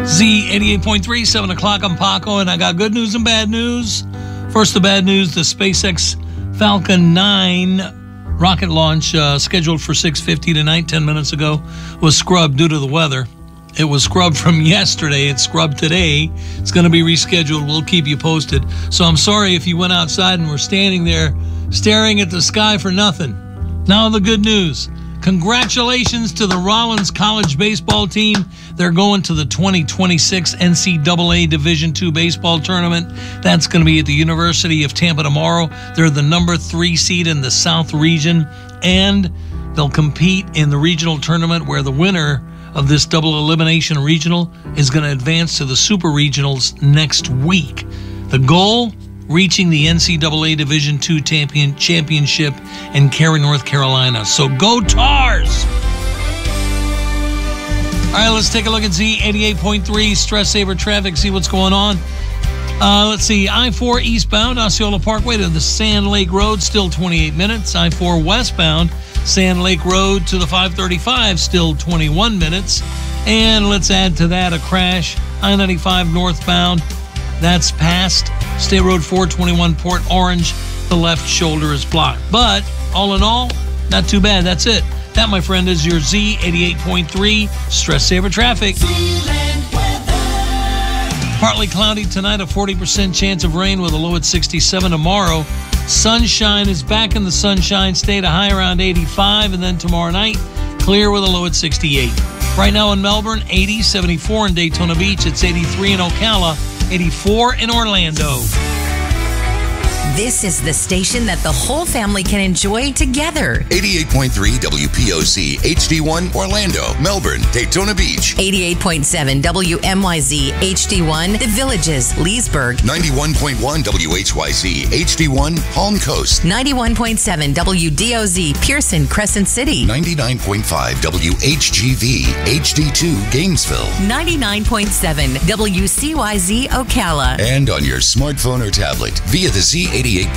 Z88.3, 7 o'clock. I'm Paco, and I got good news and bad news. First, the bad news, the SpaceX Falcon 9 rocket launch scheduled for 6:50 tonight, 10 minutes ago, was scrubbed due to the weather. It was scrubbed from yesterday. It's scrubbed today. It's going to be rescheduled. We'll keep you posted. So I'm sorry if you went outside and were standing there staring at the sky for nothing. Now the good news. Congratulations to the Rollins College baseball team. They're going to the 2026 NCAA Division II baseball tournament. That's going to be at the University of Tampa tomorrow. They're the number 3 seed in the South region, and they'll compete in the regional tournament where the winner of this double elimination regional is going to advance to the Super Regionals next week. The goal? Reaching the NCAA Division II championship in Cary, North Carolina. So go Tars! All right, let's take a look at Z88.3 Stress Saver Traffic, see what's going on. Let's see, I-4 eastbound, Osceola Parkway to the Sand Lake Road, still 28 minutes. I-4 westbound, Sand Lake Road to the 535, still 21 minutes. And let's add to that a crash, I-95 northbound. That's past State Road 421 Port Orange. The left shoulder is blocked. But all in all, not too bad. That's it. That, my friend, is your Z88.3 Stress Saver Traffic. Partly cloudy tonight, a 40% chance of rain with a low at 67 tomorrow. Sunshine is back in the Sunshine State, a high around 85. And then tomorrow night, clear with a low at 68. Right now in Melbourne, 80, 74 in Daytona Beach. It's 83 in Ocala. 84 in Orlando. This is the station that the whole family can enjoy together. 88.3 WPOC HD1 Orlando, Melbourne, Daytona Beach. 88.7 WMYZ HD1 The Villages, Leesburg. 91.1 WHYZ HD1 Palm Coast. 91.7 WDOZ Pearson, Crescent City. 99.5 WHGV HD2 Gainesville. 99.7 WCYZ Ocala. And on your smartphone or tablet via the Z88